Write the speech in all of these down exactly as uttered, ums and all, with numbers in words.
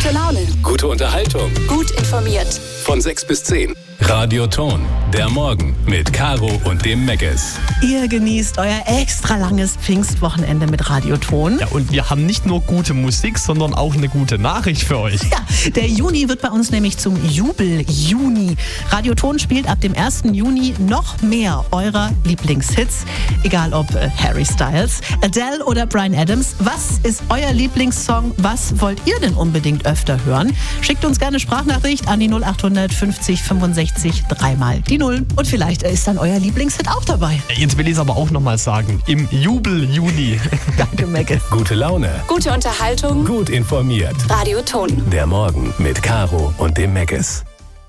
Gute Laune. Gute Unterhaltung. Gut informiert. Von sechs bis zehn. Radio Ton. Der Morgen mit Caro und dem Meckes. Ihr genießt euer extra langes Pfingstwochenende mit Radio Ton. Ja, und wir haben nicht nur gute Musik, sondern auch eine gute Nachricht für euch. Ja, der Juni wird bei uns nämlich zum Jubel-Juni. Radio Ton spielt ab dem ersten Juni noch mehr eurer Lieblingshits. Egal ob äh, Harry Styles, Adele oder Bryan Adams. Was ist euer Lieblingssong? Was wollt ihr denn unbedingt öfter hören? Schickt uns gerne Sprachnachricht an die null acht fünfzig fünfundsechzig dreimal die Null. Und vielleicht ist dann euer Lieblingshit auch dabei. Jetzt will ich es aber auch nochmal sagen. Im Jubel-Juni. Danke, Mecke. Gute Laune. Gute Unterhaltung. Gut informiert. Radio Ton. Der Morgen mit Caro und dem Meckes.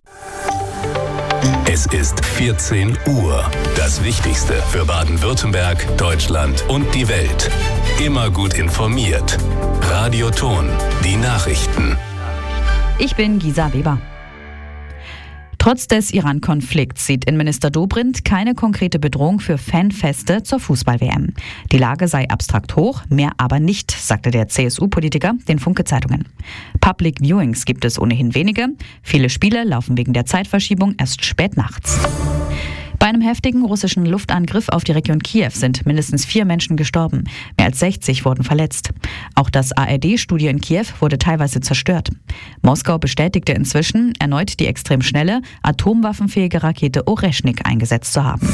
Es ist vierzehn Uhr. Das Wichtigste für Baden-Württemberg, Deutschland und die Welt. Immer gut informiert. Radio Ton. Die Nachrichten. Ich bin Gisa Weber. Trotz des Iran-Konflikts sieht Innenminister Dobrindt keine konkrete Bedrohung für Fanfeste zur Fußball-W M. Die Lage sei abstrakt hoch, mehr aber nicht, sagte der C S U-Politiker den Funke-Zeitungen. Public Viewings gibt es ohnehin wenige. Viele Spiele laufen wegen der Zeitverschiebung erst spät nachts. Bei einem heftigen russischen Luftangriff auf die Region Kiew sind mindestens vier Menschen gestorben. Mehr als sechzig wurden verletzt. Auch das A R D-Studio in Kiew wurde teilweise zerstört. Moskau bestätigte inzwischen, erneut die extrem schnelle, atomwaffenfähige Rakete Oreschnik eingesetzt zu haben.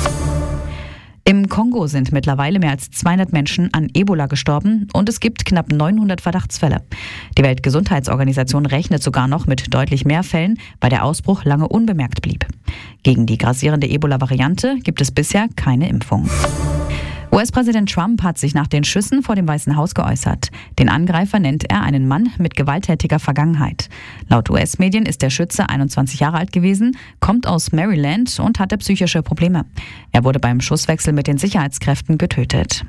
Im Kongo sind mittlerweile mehr als zweihundert Menschen an Ebola gestorben und es gibt knapp neunhundert Verdachtsfälle. Die Weltgesundheitsorganisation rechnet sogar noch mit deutlich mehr Fällen, weil der Ausbruch lange unbemerkt blieb. Gegen die grassierende Ebola-Variante gibt es bisher keine Impfung. U S-Präsident Trump hat sich nach den Schüssen vor dem Weißen Haus geäußert. Den Angreifer nennt er einen Mann mit gewalttätiger Vergangenheit. Laut U S-Medien ist der Schütze einundzwanzig Jahre alt gewesen, kommt aus Maryland und hatte psychische Probleme. Er wurde beim Schusswechsel mit den Sicherheitskräften getötet.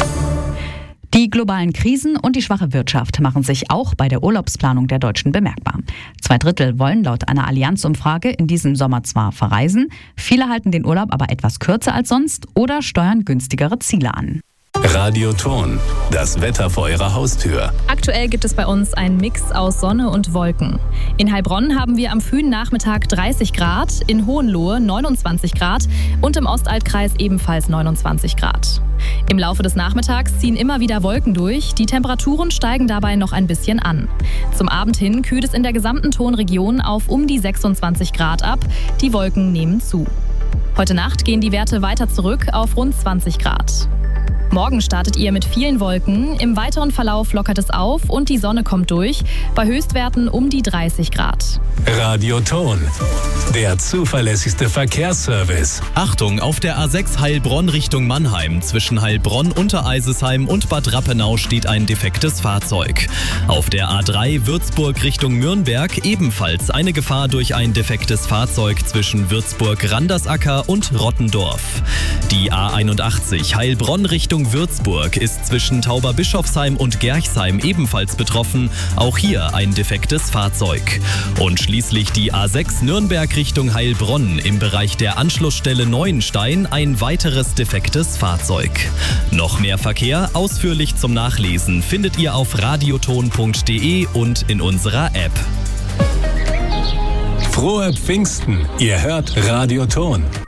Die globalen Krisen und die schwache Wirtschaft machen sich auch bei der Urlaubsplanung der Deutschen bemerkbar. Zwei Drittel wollen laut einer Allianz-Umfrage in diesem Sommer zwar verreisen, viele halten den Urlaub aber etwas kürzer als sonst oder steuern günstigere Ziele an. Radio Ton. Das Wetter vor Ihrer Haustür. Aktuell gibt es bei uns einen Mix aus Sonne und Wolken. In Heilbronn haben wir am frühen Nachmittag dreißig Grad, in Hohenlohe neunundzwanzig Grad und im Ostaltkreis ebenfalls neunundzwanzig Grad. Im Laufe des Nachmittags ziehen immer wieder Wolken durch. Die Temperaturen steigen dabei noch ein bisschen an. Zum Abend hin kühlt es in der gesamten Tonregion auf um die sechsundzwanzig Grad ab. Die Wolken nehmen zu. Heute Nacht gehen die Werte weiter zurück auf rund zwanzig Grad. Morgen startet ihr mit vielen Wolken, im weiteren Verlauf lockert es auf und die Sonne kommt durch, bei Höchstwerten um die dreißig Grad. Radio Ton, der zuverlässigste Verkehrsservice. Achtung, auf der A sechs Heilbronn Richtung Mannheim. Zwischen Heilbronn, Untereisesheim und Bad Rappenau steht ein defektes Fahrzeug. Auf der A drei Würzburg Richtung Nürnberg ebenfalls eine Gefahr durch ein defektes Fahrzeug zwischen Würzburg-Randersacker und Rottendorf. Die A einundachtzig Heilbronn Richtung Würzburg ist zwischen Tauberbischofsheim und Gerchsheim ebenfalls betroffen. Auch hier ein defektes Fahrzeug. Und schließlich die A sechs Nürnberg Richtung Heilbronn im Bereich der Anschlussstelle Neuenstein ein weiteres defektes Fahrzeug. Noch mehr Verkehr ausführlich zum Nachlesen findet ihr auf radioton punkt de und in unserer App. Frohe Pfingsten! Ihr hört Radio Ton.